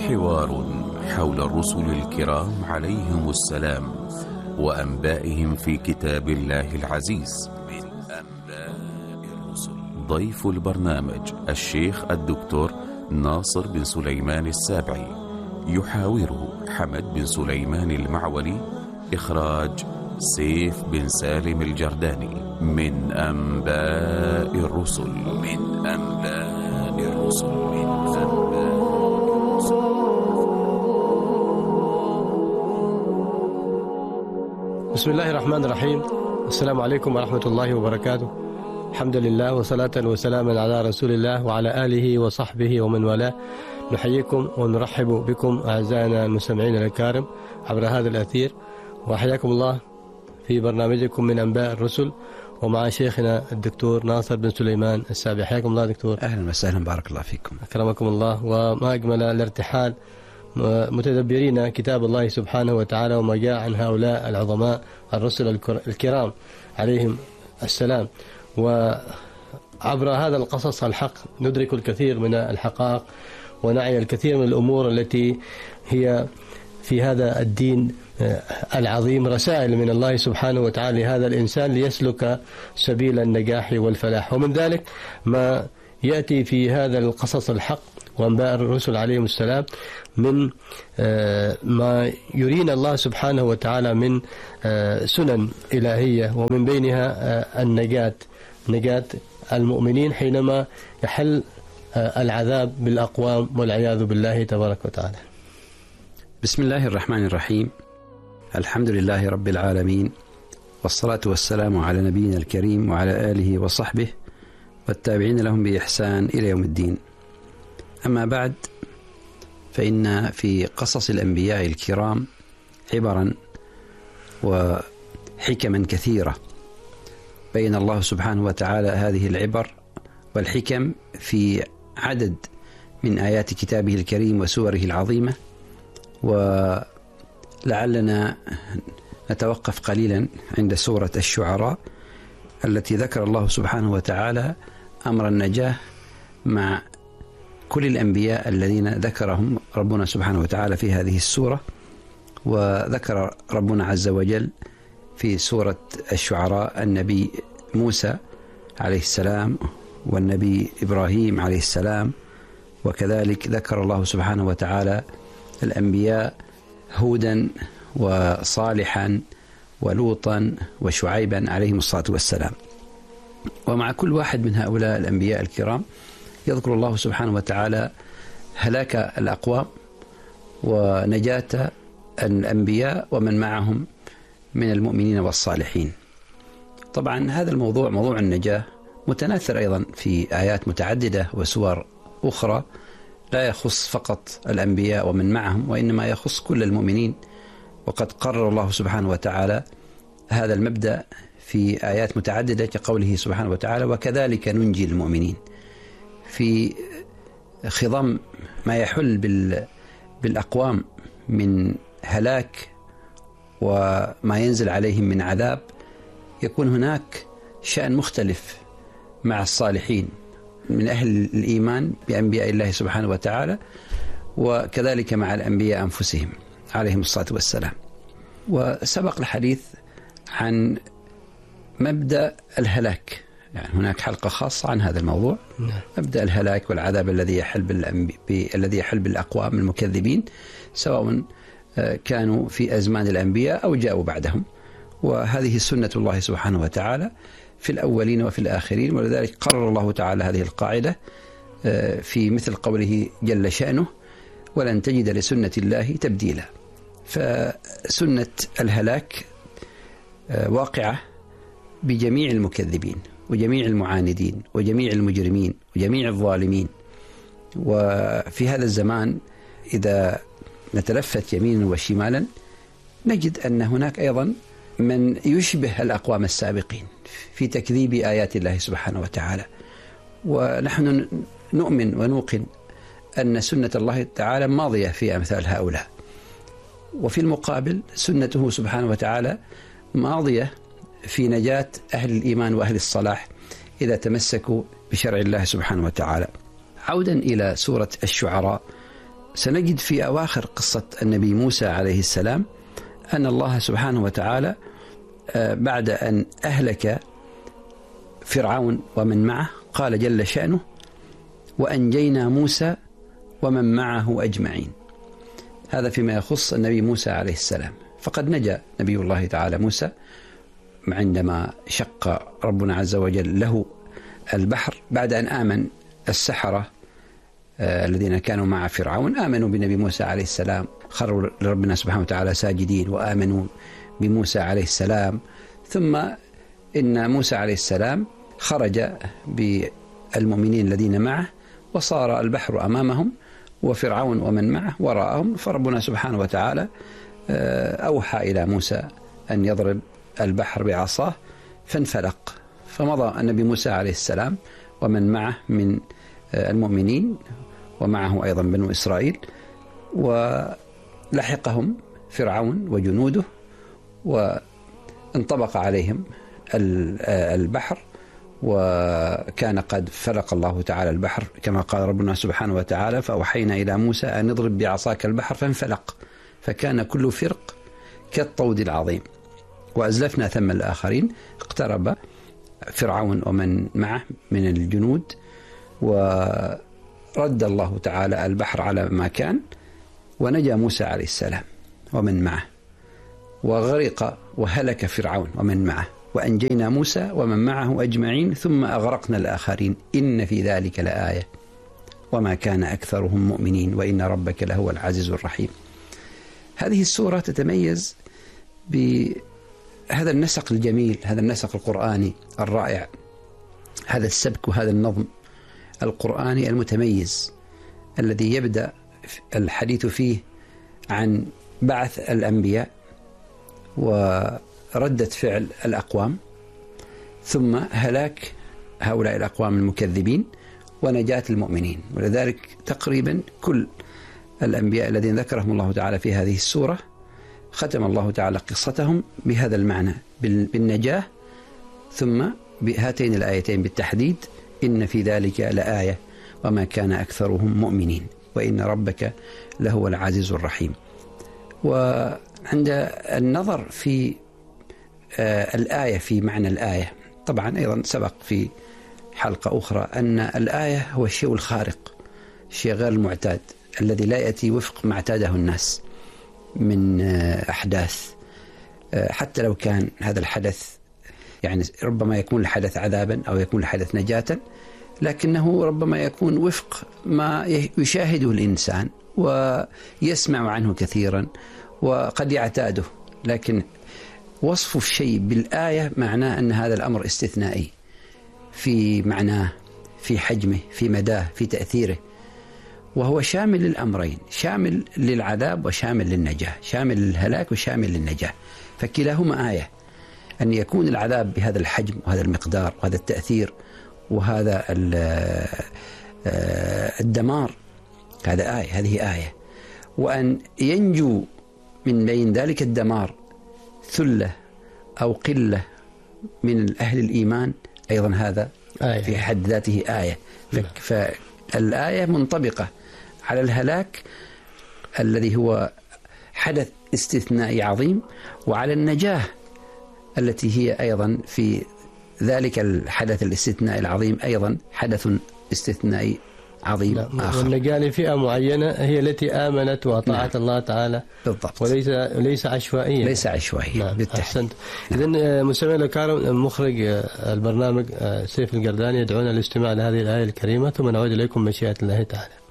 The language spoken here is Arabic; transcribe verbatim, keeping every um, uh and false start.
حوار حول الرسل الكرام عليهم السلام وأنبائهم في كتاب الله العزيز من أنباء الرسل. ضيف البرنامج الشيخ الدكتور ناصر بن سليمان السابعي، يحاوره حمد بن سليمان المعولي، إخراج سيف بن سالم الجرداني. من أنباء الرسل من أنباء الرسل من أنباء الرسل. بسم الله الرحمن الرحيم. السلام عليكم ورحمة الله وبركاته. الحمد لله وصلاة وسلاما على رسول الله وعلى آله وصحبه ومن والاه. نحييكم ونرحب بكم أعزائنا المستمعين الكرام عبر هذا الأثير، وحياكم الله في برنامجكم من أنباء الرسل، ومع شيخنا الدكتور ناصر بن سليمان السابعي. حياكم الله دكتور. أهلا وسهلا، بارك الله فيكم. أكرمكم الله. وما أجمل الارتحال متدبرين كتاب الله سبحانه وتعالى وما جاء عن هؤلاء العظماء الرسل الكرام عليهم السلام. وعبر هذا القصص الحق ندرك الكثير من الحقائق ونعي الكثير من الأمور التي هي في هذا الدين العظيم رسائل من الله سبحانه وتعالى لهذا الإنسان ليسلك سبيل النجاح والفلاح. ومن ذلك ما يأتي في هذا القصص الحق وأنباء الرسل عليهم السلام من ما يرينا الله سبحانه وتعالى من سنن إلهية، ومن بينها النجاة، نجاة المؤمنين حينما يحل العذاب بالأقوام والعياذ بالله تبارك وتعالى. بسم الله الرحمن الرحيم. الحمد لله رب العالمين، والصلاة والسلام على نبينا الكريم وعلى آله وصحبه والتابعين لهم بإحسان إلى يوم الدين. أما بعد، فإن في قصص الأنبياء الكرام عبرا وحكما كثيرة بين الله سبحانه وتعالى هذه العبر والحكم في عدد من آيات كتابه الكريم وسوره العظيمة. ولعلنا نتوقف قليلا عند سورة الشعراء التي ذكر الله سبحانه وتعالى أمر النجاة مع كل الأنبياء الذين ذكرهم ربنا سبحانه وتعالى في هذه السورة. وذكر ربنا عز وجل في سورة الشعراء النبي موسى عليه السلام والنبي إبراهيم عليه السلام، وكذلك ذكر الله سبحانه وتعالى الأنبياء هودا وصالحا ولوطا وشعيبا عليهم الصلاة والسلام. ومع كل واحد من هؤلاء الأنبياء الكرام يذكر الله سبحانه وتعالى هلاك الأقوام ونجاة الأنبياء ومن معهم من المؤمنين والصالحين. طبعا هذا الموضوع، موضوع النجاة، متناثر أيضا في آيات متعددة وسور أخرى، لا يخص فقط الأنبياء ومن معهم، وإنما يخص كل المؤمنين. وقد قرر الله سبحانه وتعالى هذا المبدأ في آيات متعددة كقوله سبحانه وتعالى: وكذلك ننجي المؤمنين، في خضم ما يحل بالأقوام من هلاك وما ينزل عليهم من عذاب. يكون هناك شأن مختلف مع الصالحين من أهل الإيمان بأنبياء الله سبحانه وتعالى، وكذلك مع الأنبياء أنفسهم عليهم الصلاة والسلام. وسبق الحديث عن مبدأ الهلاك، يعني هناك حلقة خاصة عن هذا الموضوع، مبدأ الهلاك والعذاب الذي يحل بالأنبياء الذي يحل بالأقوام المكذبين، سواء كانوا في أزمان الأنبياء أو جاءوا بعدهم. وهذه سنة الله سبحانه وتعالى في الأولين وفي الآخرين. ولذلك قرر الله تعالى هذه القاعدة في مثل قوله جل شأنه: ولن تجد لسنة الله تبديلا. فسنة الهلاك واقعة بجميع المكذبين وجميع المعاندين وجميع المجرمين وجميع الظالمين. وفي هذا الزمان إذا نتلفت يمينا وشمالا نجد أن هناك أيضا من يشبه الأقوام السابقين في تكذيب آيات الله سبحانه وتعالى. ونحن نؤمن ونوقن أن سنة الله تعالى ماضية في أمثال هؤلاء، وفي المقابل سنته سبحانه وتعالى ماضية في نجاة أهل الإيمان وأهل الصلاح إذا تمسكوا بشرع الله سبحانه وتعالى. عودا إلى سورة الشعراء سنجد في أواخر قصة النبي موسى عليه السلام أن الله سبحانه وتعالى بعد أن أهلك فرعون ومن معه قال جل شأنه: وأنجينا موسى ومن معه أجمعين. هذا فيما يخص النبي موسى عليه السلام. فقد نجا نبي الله تعالى موسى عندما شق ربنا عز وجل له البحر بعد أن آمن السحرة آه الذين كانوا مع فرعون، آمنوا بنبي موسى عليه السلام، خروا لربنا سبحانه وتعالى ساجدين وآمنوا بموسى عليه السلام. ثم إن موسى عليه السلام خرج بالمؤمنين الذين معه وصار البحر أمامهم وفرعون ومن معه وراءهم. فربنا سبحانه وتعالى أوحى إلى موسى أن يضرب البحر بعصاه فانفلق، فمضى النبي موسى عليه السلام ومن معه من المؤمنين ومعه أيضا بنو إسرائيل، ولحقهم فرعون وجنوده وانطبق عليهم البحر، وكان قد فلق الله تعالى البحر كما قال ربنا سبحانه وتعالى: فأوحينا إلى موسى أن اضرب بعصاك البحر فانفلق فكان كل فرق كالطود العظيم وأزلفنا ثم الآخرين. اقترب فرعون ومن معه من الجنود ورد الله تعالى البحر على ما كان، ونجا موسى عليه السلام ومن معه، وغرق وهلك فرعون ومن معه، وأنجينا موسى ومن معه أجمعين ثم أغرقنا الآخرين إن في ذلك لآية وما كان أكثرهم مؤمنين وإن ربك لهو العزيز الرحيم. هذه السورة تتميز بهذا النسق الجميل، هذا النسق القرآني الرائع، هذا السبك وهذا النظم القرآني المتميز الذي يبدأ الحديث فيه عن بعث الأنبياء وردة فعل الأقوام، ثم هلاك هؤلاء الأقوام المكذبين ونجاة المؤمنين. ولذلك تقريبا كل الأنبياء الذين ذكرهم الله تعالى في هذه السورة ختم الله تعالى قصتهم بهذا المعنى، بالنجاة، ثم بهاتين الآيتين بالتحديد: إن في ذلك لآية وما كان أكثرهم مؤمنين وإن ربك لهو العزيز الرحيم. وعند النظر في آه الآية في معنى الآية، طبعا أيضا سبق في حلقة أخرى أن الآية هو الشيء الخارق، الشيء غير المعتاد الذي لا يأتي وفق ما اعتاده الناس من آه أحداث، آه حتى لو كان هذا الحدث يعني ربما يكون الحدث عذابا أو يكون الحدث نجاة، لكنه ربما يكون وفق ما يشاهده الإنسان ويسمع عنه كثيرا وقد يعتاده. لكن وصف الشيء بالآية معناه أن هذا الأمر استثنائي في معناه، في حجمه، في مداه، في تأثيره، وهو شامل للأمرين، شامل للعذاب وشامل للنجاة، شامل للهلاك وشامل للنجاة، فكلاهما آية. أن يكون العذاب بهذا الحجم وهذا المقدار وهذا التأثير وهذا الدمار، هذا آية، هذه آية. وأن ينجو من بين ذلك الدمار ثلة أو قلة من أهل الإيمان، أيضا هذا آية في حد ذاته آية. فالآية منطبقة على الهلاك الذي هو حدث استثنائي عظيم، وعلى النجاة التي هي أيضا في ذلك الحدث الاستثنائي العظيم أيضا حدث استثنائي عظيم آخر. والنجاة لفئة معينة هي التي آمنت وأطاعت نعم. الله تعالى بالضبط، وليس ليس عشوائيا، ليس عشوائيا نعم. بالتحديد. إذن مستمعينا الكرام، مخرج البرنامج سيف القرداني يدعونا للاستماع لهذه الآية الكريمة، ثم نعود إليكم مشيئة الله تعالى.